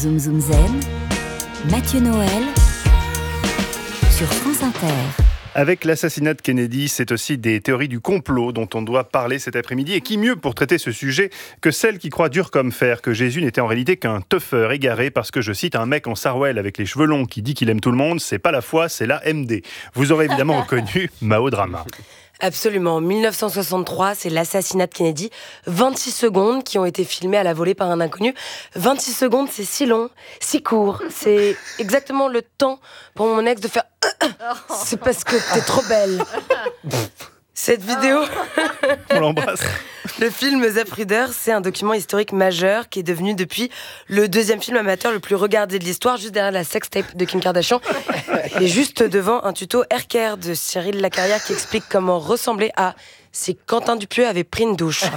Zoom Zoom Zen, Mathieu Noël sur France Inter. Avec l'assassinat de Kennedy, c'est aussi des théories du complot dont on doit parler cet après-midi. Et qui mieux pour traiter ce sujet que celle qui croit dur comme fer que Jésus n'était en réalité qu'un teufeur égaré parce que, je cite, un mec en sarouel avec les cheveux longs qui dit qu'il aime tout le monde, c'est pas la foi, c'est la MD. Vous aurez évidemment reconnu Mao Drama. Absolument. 1963, c'est l'assassinat de Kennedy. 26 secondes qui ont été filmées à la volée par un inconnu. 26 secondes, c'est si long, si court. C'est exactement le temps pour mon ex de faire « C'est parce que t'es trop belle ». Cette vidéo, On l'embrasse. le film Zapruder, c'est un document historique majeur qui est devenu depuis le deuxième film amateur le plus regardé de l'histoire, juste derrière la sextape de Kim Kardashian. Et juste devant un tuto Haircare de Cyril Lacarrière qui explique comment ressembler à si Quentin Dupieux avait pris une douche.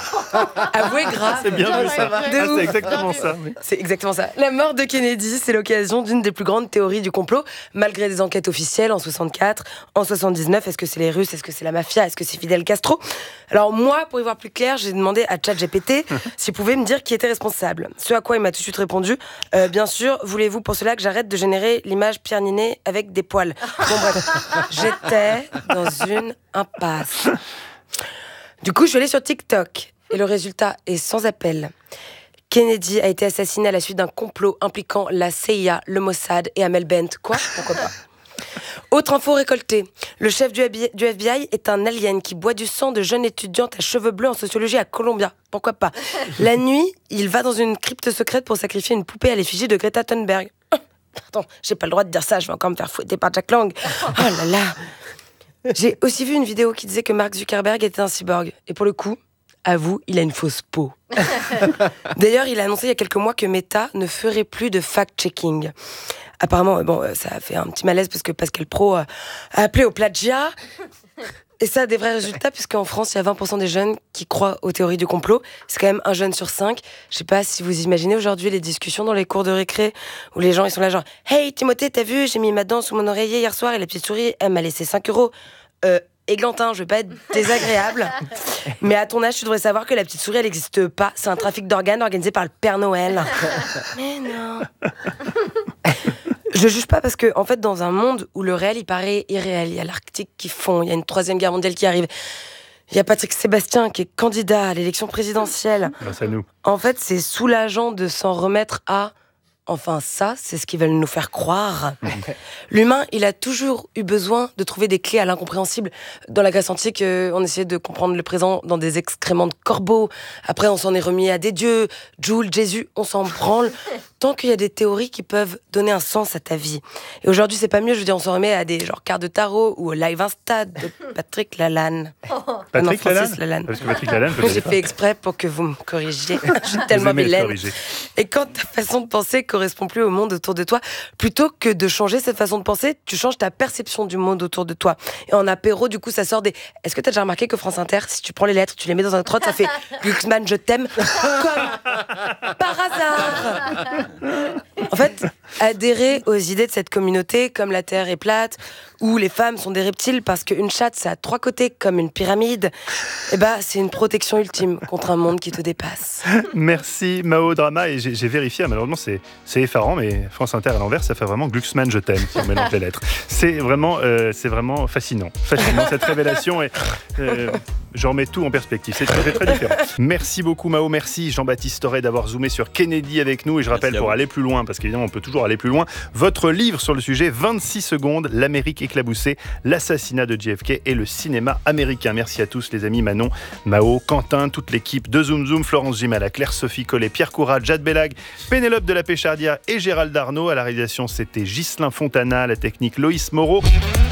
Avouez grave. C'est bien vu ça. C'est exactement ça. Oui. C'est exactement ça. La mort de Kennedy, c'est l'occasion d'une des plus grandes théories du complot, malgré des enquêtes officielles en 64, en 79. Est-ce que c'est les Russes? Est-ce que c'est la mafia? Est-ce que c'est Fidel Castro? Alors moi, pour y voir plus clair, j'ai demandé à ChatGPT s'il pouvait me dire qui était responsable. Ce à quoi il m'a tout de suite répondu, bien sûr, voulez-vous pour cela que j'arrête de générer l'image Pierre Ninet avec des poils? Bon bref, j'étais dans une impasse. Du coup, je suis allée sur TikTok et le résultat est sans appel. Kennedy a été assassiné à la suite d'un complot impliquant la CIA, le Mossad et Amel Bent. Quoi? Pourquoi pas? Autre info récoltée. Le chef du FBI est un alien qui boit du sang de jeunes étudiantes à cheveux bleus en sociologie à Columbia. Pourquoi pas? La nuit, il va dans une crypte secrète pour sacrifier une poupée à l'effigie de Greta Thunberg. Pardon, j'ai pas le droit de dire ça, je vais encore me faire fouetter par Jack Lang. Oh là là. J'ai aussi vu une vidéo qui disait que Mark Zuckerberg était un cyborg. Et pour le coup, avoue, il a une fausse peau. D'ailleurs, il a annoncé il y a quelques mois que Meta ne ferait plus de fact-checking. Apparemment, ça a fait un petit malaise parce que Pascal Praud a appelé au plagiat. Et ça a des vrais résultats, puisqu'en France, il y a 20% des jeunes qui croient aux théories du complot. C'est quand même un jeune sur 5. Je sais pas si vous imaginez aujourd'hui les discussions dans les cours de récré, où les gens ils sont là genre « Hey Timothée, t'as vu, j'ai mis ma dent sous mon oreiller hier soir et la petite souris, elle m'a laissé 5 €. Églantin, je vais pas être désagréable, mais à ton âge, tu devrais savoir que la petite souris, elle n'existe pas. C'est un trafic d'organes organisé par le Père Noël. » Mais non. Je juge pas parce que, en fait, dans un monde où le réel, il paraît irréel, il y a l'Arctique qui fond, il y a une 3e guerre mondiale qui arrive, il y a Patrick Sébastien qui est candidat à l'élection présidentielle. Grâce à nous. En fait, c'est soulageant de s'en remettre à... Enfin, ça, c'est ce qu'ils veulent nous faire croire. L'humain, il a toujours eu besoin de trouver des clés à l'incompréhensible. Dans la Grèce antique, on essayait de comprendre le présent dans des excréments de corbeaux. Après, on s'en est remis à des dieux. Joule, Jésus, on s'en branle. Tant qu'il y a des théories qui peuvent donner un sens à ta vie. Et aujourd'hui, c'est pas mieux. Je veux dire, on s'en remet à des cartes de tarot ou au live Insta de Patrick Lalanne. Patrick Francis Lalanne. Parce que Patrick Lalanne, j'ai fait exprès pour que vous me corrigiez. Je suis tellement vilaine. Et quand ta façon de penser correspond plus au monde autour de toi, plutôt que de changer cette façon de penser, tu changes ta perception du monde autour de toi. Et en apéro, du coup, ça sort des... Est-ce que t'as déjà remarqué que France Inter, si tu prends les lettres, tu les mets dans un trotte, ça fait Glucksmann, je t'aime, comme par hasard. En fait, adhérer aux idées de cette communauté, comme la Terre est plate, ou les femmes sont des reptiles parce qu'une chatte, ça a 3 côtés comme une pyramide, c'est une protection ultime contre un monde qui te dépasse. Merci Mao Drama. Et j'ai vérifié, malheureusement c'est effarant, mais France Inter à l'envers, ça fait vraiment Glucksmann, je t'aime, si on mélange les lettres. C'est vraiment fascinant cette révélation. Et je remets tout en perspective, c'est très, très différent. Merci beaucoup Mao, merci Jean-Baptiste Torret d'avoir zoomé sur Kennedy avec nous. Et je rappelle, pour aller plus loin, parce qu'évidemment on peut toujours aller plus loin, votre livre sur le sujet, 26 secondes, l'Amérique éclaboussée, l'assassinat de JFK et le cinéma américain. Merci à tous les amis, Manon, Mao, Quentin, toute l'équipe de Zoom Zoom, Florence Gimala, Claire-Sophie Collet, Pierre Courade, Jade Bellag, Pénélope de la Péchardière et Gérald Darnaud. À la réalisation, c'était Ghislain Fontana, la technique Loïs Moreau.